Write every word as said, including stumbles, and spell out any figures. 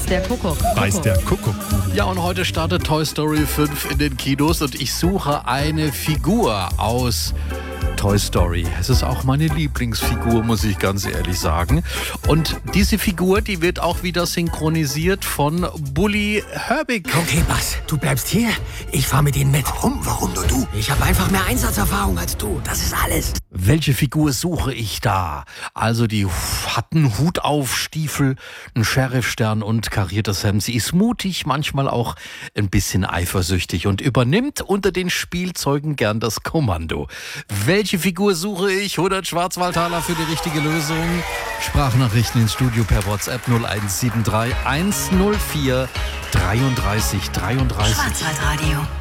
der Kuckuck. Weiß der Kuckuck. Ja, und heute startet Toy Story fünf in den Kinos und ich suche eine Figur aus Toy Story. Es ist auch meine Lieblingsfigur, muss ich ganz ehrlich sagen. Und diese Figur, die wird auch wieder synchronisiert von Bully Herbig. Okay, Buzz, du bleibst hier. Ich fahr mit ihnen mit. Warum? Warum nur du? Ich habe einfach mehr Einsatzerfahrung als du. Das ist alles. Welche Figur suche ich da? Also die hat einen Hut auf, Stiefel, einen Sheriffstern und kariertes Hemd. Sie ist mutig, manchmal auch ein bisschen eifersüchtig und übernimmt unter den Spielzeugen gern das Kommando. Welche Figur suche ich? hundert Schwarzwaldtaler für die richtige Lösung. Sprachnachrichten ins Studio per WhatsApp null eins sieben drei eins null vier dreiunddreißig dreiunddreißig. Schwarzwaldradio.